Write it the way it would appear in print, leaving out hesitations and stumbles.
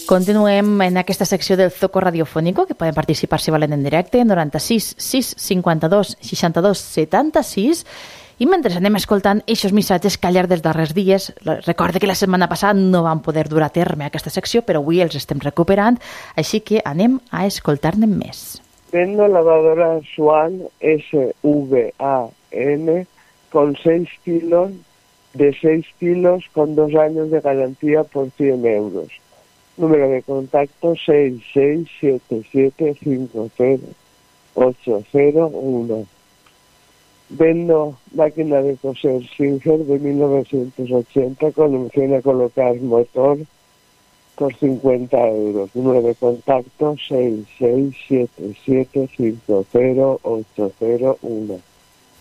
Continuem en aquesta secció del Zoco radiofònico, que poden participar si volen en directe, 96 652 62 76, i mentre anem escoltant aquests missatges que al llarg dels darrers dies, recorde que la setmana passada no van poder dur a terme aquesta secció, però avui els estem recuperant, així que anem a escoltar-ne més. Vendo lavadora Swan SVAN con 6 kilos, de 6 kilos con 2 años de garantía por 100 euros. Número de contacto 667750801. Vendo máquina de coser Singer de 1980 con opción a colocar motor por 50 euros. Número de contacto 667750801.